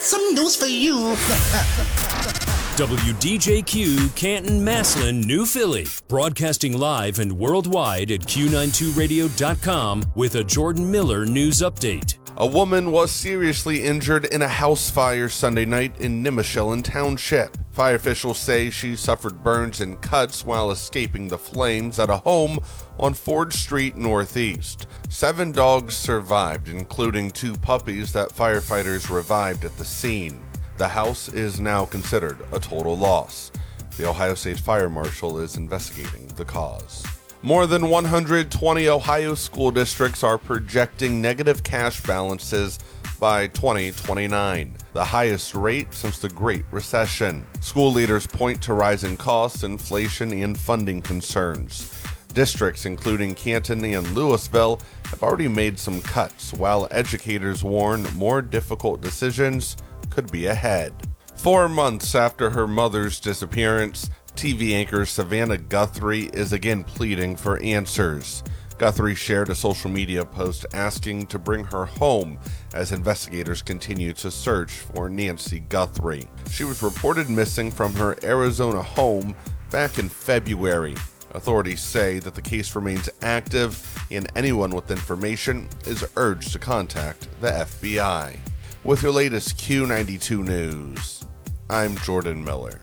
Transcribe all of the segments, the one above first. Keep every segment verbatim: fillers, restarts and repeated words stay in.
some news for you. W D J Q, Canton, Massillon, New Philly. Broadcasting live and worldwide at Q ninety-two radio dot com with a Jordan Miller news update. A woman was seriously injured in a house fire Sunday night in Nimishillen Township. Fire officials say she suffered burns and cuts while escaping the flames at a home on Ford Street Northeast. Seven dogs survived, including two puppies that firefighters revived at the scene. The house is now considered a total loss. The Ohio State Fire Marshal is investigating the cause. More than one hundred twenty Ohio school districts are projecting negative cash balances by twenty twenty-nine, the highest rate since the Great Recession. School leaders point to rising costs, inflation, and funding concerns. Districts including Canton and Louisville have already made some cuts, while educators warn more difficult decisions could be ahead. Four months after her mother's disappearance, T V anchor Savannah Guthrie is again pleading for answers. Guthrie shared a social media post asking to bring her home as investigators continue to search for Nancy Guthrie. She was reported missing from her Arizona home back in February. Authorities say that the case remains active and anyone with information is urged to contact the F B I. With your latest Q ninety-two news, I'm Jordan Miller.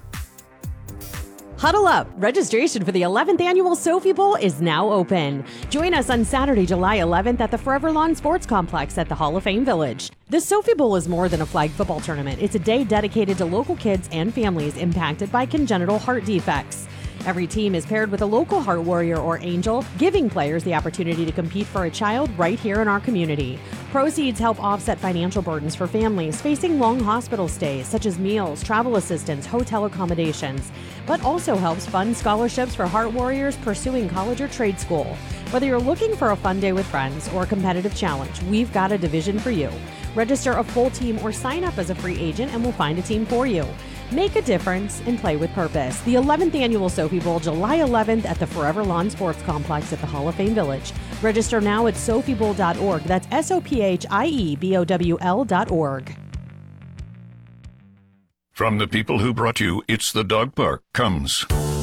Huddle up! Registration for the eleventh Annual Sophie Bowl is now open. Join us on Saturday, July eleventh at the Forever Lawn Sports Complex at the Hall of Fame Village. The Sophie Bowl is more than a flag football tournament. It's a day dedicated to local kids and families impacted by congenital heart defects. Every team is paired with a local heart warrior or angel, giving players the opportunity to compete for a child right here in our community. Proceeds help offset financial burdens for families facing long hospital stays, such as meals, travel assistance, hotel accommodations, but also helps fund scholarships for heart warriors pursuing college or trade school. Whether you're looking for a fun day with friends or a competitive challenge, we've got a division for you. Register a full team or sign up as a free agent and we'll find a team for you. Make a difference and play with purpose. The eleventh Annual Sophie Bowl, July eleventh at the Forever Lawn Sports Complex at the Hall of Fame Village. Register now at sophie bowl dot org. That's S O P H I E B O W L dot org. From the people who brought you It's the Dog Park comes